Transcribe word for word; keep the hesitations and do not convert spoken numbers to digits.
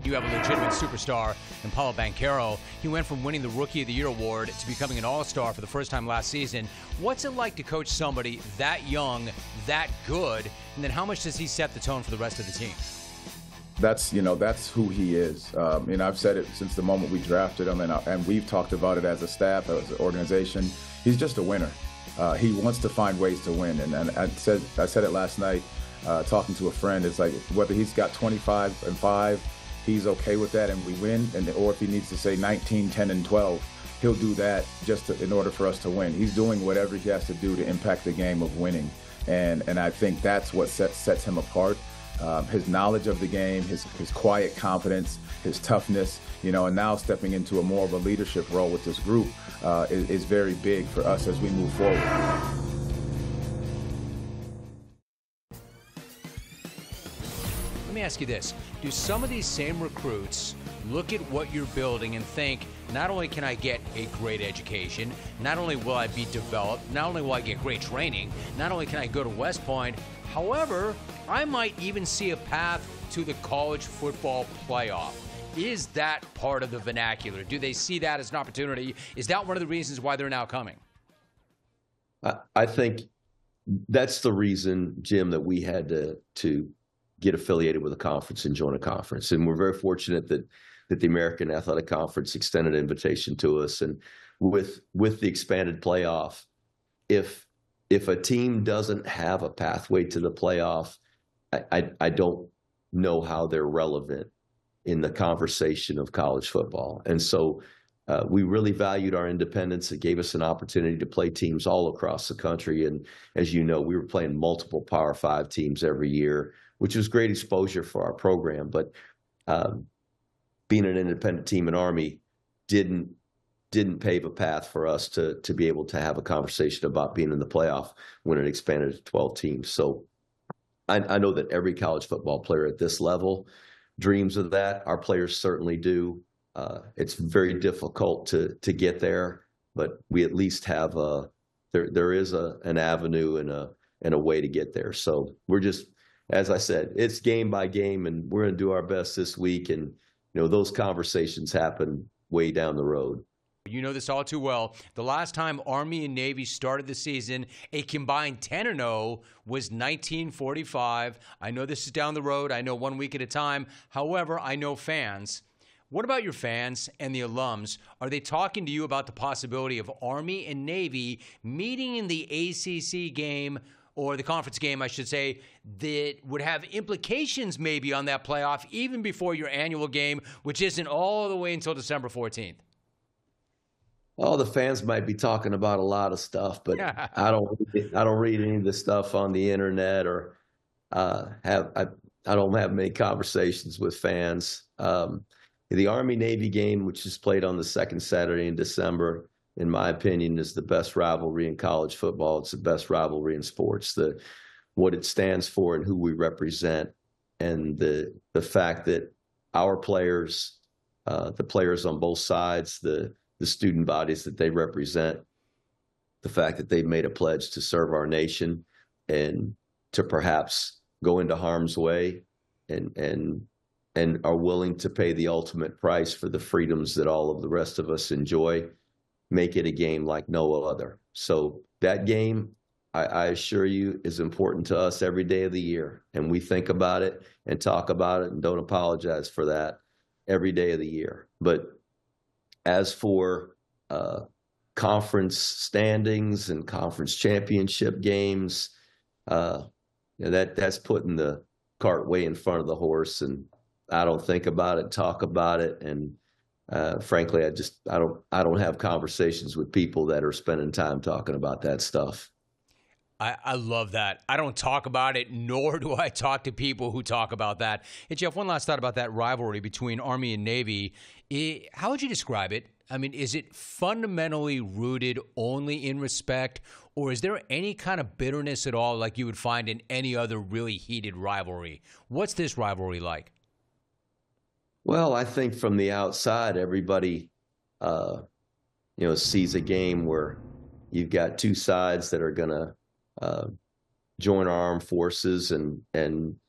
do have a legitimate superstar in Paulo Banchero. He went from winning the Rookie of the Year award to becoming an all-star for the first time last season. What's it like to coach somebody that young, that good, and then how much does he set the tone for the rest of the team? That's, you know, that's who he is. Um, and I've said it since the moment we drafted him, and, and we've talked about it as a staff, as an organization. He's just a winner. Uh, he wants to find ways to win. And, and I said I said it last night, uh, talking to a friend. It's like whether he's got twenty-five and five, he's okay with that, and we win. And or if he needs to say nineteen, ten, and twelve, he'll do that just to, in order for us to win. He's doing whatever he has to do to impact the game of winning. And and I think that's what sets sets him apart. Um, his knowledge of the game, his his quiet confidence, his toughness, you know, and now stepping into a more of a leadership role with this group uh, is, is very big for us as we move forward. Let me ask you this. Do some of these same recruits look at what you're building and think, not only can I get a great education, not only will I be developed, not only will I get great training, not only can I go to West Point, however, I might even see a path to the college football playoff. Is that part of the vernacular? Do they see that as an opportunity? Is that one of the reasons why they're now coming? I think that's the reason, Jim, that we had to to get affiliated with a conference and join a conference. And we're very fortunate that that the American Athletic Conference extended an invitation to us. And with with the expanded playoff, if if a team doesn't have a pathway to the playoff, I, I, I don't know how they're relevant in the conversation of college football. And so uh, we really valued our independence. It gave us an opportunity to play teams all across the country. And as you know, we were playing multiple Power Five teams every year, which was great exposure for our program. But um, being an independent team in Army didn't didn't pave a path for us to to be able to have a conversation about being in the playoff when it expanded to twelve teams. So I, I know that every college football player at this level dreams of that. Our players certainly do. Uh, it's very difficult to to get there, but we at least have a there there is a an avenue and a and a way to get there. So we're just, as I said, it's game by game, and we're going to do our best this week. And you know, those conversations happen way down the road. You know this all too well. The last time Army and Navy started the season, a combined ten and oh, was nineteen forty-five. I know this is down the road. I know one week at a time. However, I know fans. What about your fans and the alums? Are they talking to you about the possibility of Army and Navy meeting in the A C C game, or the conference game, I should say, that would have implications maybe on that playoff even before your annual game, which isn't all the way until December fourteenth? Oh, the fans might be talking about a lot of stuff, but I don't. I don't read any of the stuff on the internet, or uh, have. I, I don't have many conversations with fans. Um, the Army-Navy game, which is played on the second Saturday in December, in my opinion, is the best rivalry in college football. It's the best rivalry in sports. The what it stands for and who we represent, and the the fact that our players, uh, the players on both sides, the the student bodies that they represent, the fact that they've made a pledge to serve our nation and to perhaps go into harm's way and and and are willing to pay the ultimate price for the freedoms that all of the rest of us enjoy, make it a game like no other. So that game, I, I assure you, is important to us every day of the year. And we think about it and talk about it and don't apologize for that every day of the year. But as for uh, conference standings and conference championship games, uh, you know, that that's putting the cart way in front of the horse. And I don't think about it, talk about it, and uh, frankly, I just I don't I don't have conversations with people that are spending time talking about that stuff. I, I love that. I don't talk about it, nor do I talk to people who talk about that. Hey, Jeff, one last thought about that rivalry between Army and Navy. It, how would you describe it? I mean, is it fundamentally rooted only in respect, or is there any kind of bitterness at all like you would find in any other really heated rivalry? What's this rivalry like? Well, I think from the outside, everybody, uh, you know, sees a game where you've got two sides that are going to uh, join our armed forces and and